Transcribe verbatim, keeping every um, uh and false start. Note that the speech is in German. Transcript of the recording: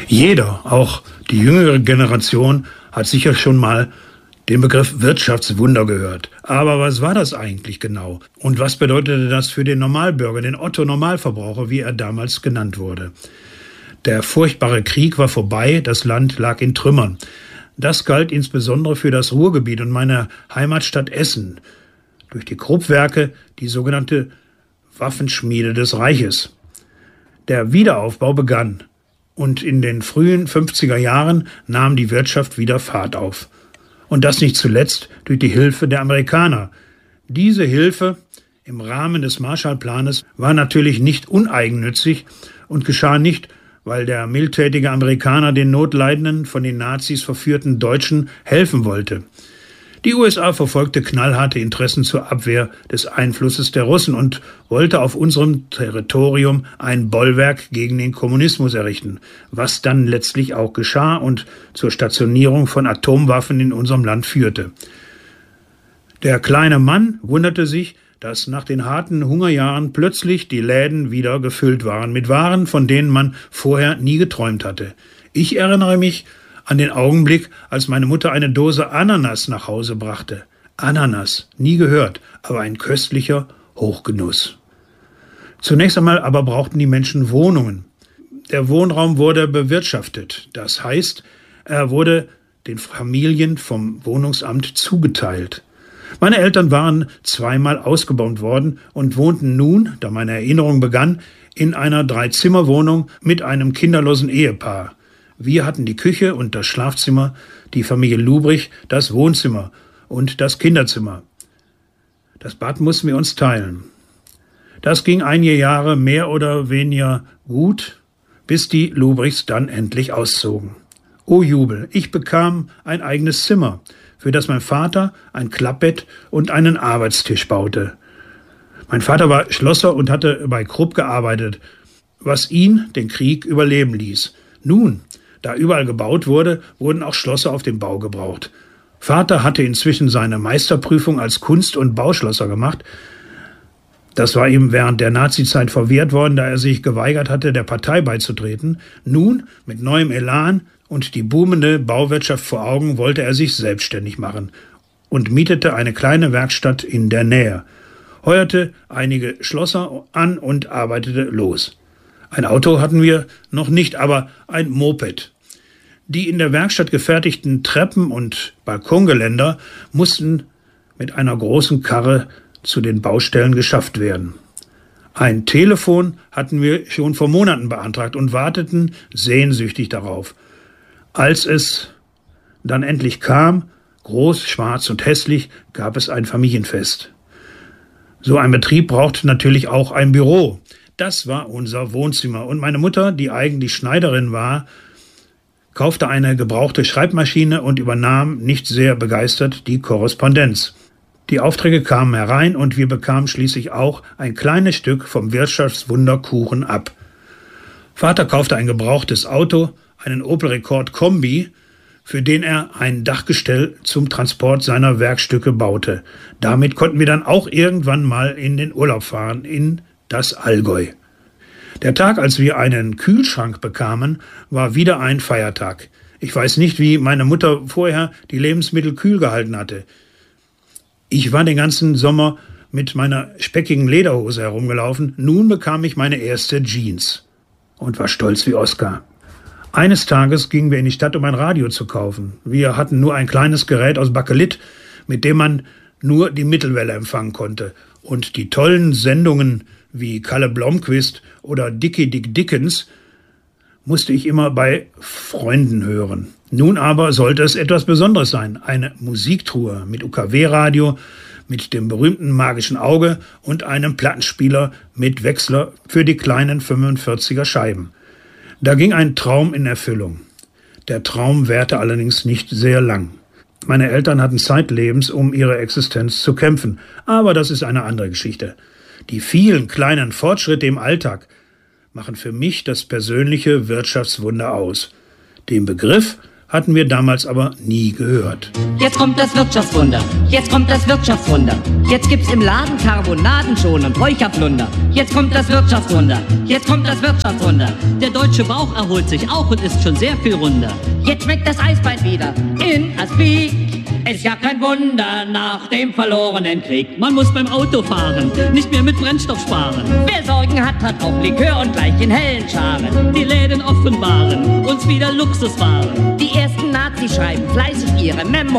Jeder, auch die jüngere Generation, hat sicher schon mal den Begriff Wirtschaftswunder gehört. Aber was war das eigentlich genau? Und was bedeutete das für den Normalbürger, den Otto-Normalverbraucher, wie er damals genannt wurde? Der furchtbare Krieg war vorbei, das Land lag in Trümmern. Das galt insbesondere für das Ruhrgebiet und meine Heimatstadt Essen. Durch die Kruppwerke, die sogenannte Waffenschmiede des Reiches. Der Wiederaufbau begann und in den frühen fünfziger Jahren nahm die Wirtschaft wieder Fahrt auf. Und das nicht zuletzt durch die Hilfe der Amerikaner. Diese Hilfe im Rahmen des Marshallplanes war natürlich nicht uneigennützig und geschah nicht, weil der mildtätige Amerikaner den notleidenden, von den Nazis verführten Deutschen helfen wollte. Die U S A verfolgte knallharte Interessen zur Abwehr des Einflusses der Russen und wollte auf unserem Territorium ein Bollwerk gegen den Kommunismus errichten, was dann letztlich auch geschah und zur Stationierung von Atomwaffen in unserem Land führte. Der kleine Mann wunderte sich, dass nach den harten Hungerjahren plötzlich die Läden wieder gefüllt waren mit Waren, von denen man vorher nie geträumt hatte. Ich erinnere mich an den Augenblick, als meine Mutter eine Dose Ananas nach Hause brachte. Ananas, nie gehört, aber ein köstlicher Hochgenuss. Zunächst einmal aber brauchten die Menschen Wohnungen. Der Wohnraum wurde bewirtschaftet. Das heißt, er wurde den Familien vom Wohnungsamt zugeteilt. Meine Eltern waren zweimal ausgebombt worden und wohnten nun, da meine Erinnerung begann, in einer Dreizimmerwohnung mit einem kinderlosen Ehepaar. Wir hatten die Küche und das Schlafzimmer, die Familie Lubrich das Wohnzimmer und das Kinderzimmer. Das Bad mussten wir uns teilen. Das ging einige Jahre mehr oder weniger gut, bis die Lubrichs dann endlich auszogen. O Jubel, ich bekam ein eigenes Zimmer, für das mein Vater ein Klappbett und einen Arbeitstisch baute. Mein Vater war Schlosser und hatte bei Krupp gearbeitet, was ihn den Krieg überleben ließ. Nun, da überall gebaut wurde, wurden auch Schlosser auf dem Bau gebraucht. Vater hatte inzwischen seine Meisterprüfung als Kunst- und Bauschlosser gemacht. Das war ihm während der Nazizeit verwehrt worden, da er sich geweigert hatte, der Partei beizutreten. Nun, mit neuem Elan und die boomende Bauwirtschaft vor Augen, wollte er sich selbstständig machen und mietete eine kleine Werkstatt in der Nähe, heuerte einige Schlosser an und arbeitete los. Ein Auto hatten wir noch nicht, aber ein Moped. Die in der Werkstatt gefertigten Treppen- und Balkongeländer mussten mit einer großen Karre zu den Baustellen geschafft werden. Ein Telefon hatten wir schon vor Monaten beantragt und warteten sehnsüchtig darauf. Als es dann endlich kam, groß, schwarz und hässlich, gab es ein Familienfest. So ein Betrieb braucht natürlich auch ein Büro. Das war unser Wohnzimmer und meine Mutter, die eigentlich Schneiderin war, kaufte eine gebrauchte Schreibmaschine und übernahm, nicht sehr begeistert, die Korrespondenz. Die Aufträge kamen herein und wir bekamen schließlich auch ein kleines Stück vom Wirtschaftswunderkuchen ab. Vater kaufte ein gebrauchtes Auto, einen Opel Rekord Kombi, für den er ein Dachgestell zum Transport seiner Werkstücke baute. Damit konnten wir dann auch irgendwann mal in den Urlaub fahren, in das Allgäu. Der Tag, als wir einen Kühlschrank bekamen, war wieder ein Feiertag. Ich weiß nicht, wie meine Mutter vorher die Lebensmittel kühl gehalten hatte. Ich war den ganzen Sommer mit meiner speckigen Lederhose herumgelaufen. Nun bekam ich meine erste Jeans und war stolz wie Oskar. Eines Tages gingen wir in die Stadt, um ein Radio zu kaufen. Wir hatten nur ein kleines Gerät aus Bakelit, mit dem man nur die Mittelwelle empfangen konnte. Und die tollen Sendungen wie Kalle Blomqvist oder Dickie Dick Dickens musste ich immer bei Freunden hören. Nun aber sollte es etwas Besonderes sein. Eine Musiktruhe mit U K W-Radio, mit dem berühmten magischen Auge und einem Plattenspieler mit Wechsler für die kleinen fünfundvierziger Scheiben. Da ging ein Traum in Erfüllung. Der Traum währte allerdings nicht sehr lang. Meine Eltern hatten zeitlebens um ihre Existenz zu kämpfen, aber das ist eine andere Geschichte. Die vielen kleinen Fortschritte im Alltag machen für mich das persönliche Wirtschaftswunder aus. Den Begriff hatten wir damals aber nie gehört. Jetzt kommt das Wirtschaftswunder, jetzt kommt das Wirtschaftswunder. Jetzt gibt's im Laden Karbonaden schon und Räucherplunder. Jetzt kommt das Wirtschaftswunder, jetzt kommt das Wirtschaftswunder. Der deutsche Bauch erholt sich auch und ist schon sehr viel runder. Jetzt schmeckt das Eisbein wieder in Aspik. Es ist ja kein Wunder nach dem verlorenen Krieg. Man muss beim Autofahren nicht mehr mit Brennstoff sparen. Wer Sorgen hat, hat auch Likör und gleich in hellen Scharen. Die Läden offenbaren uns wieder Luxuswaren. Die ersten Nazis schreiben fleißig ihre Memo.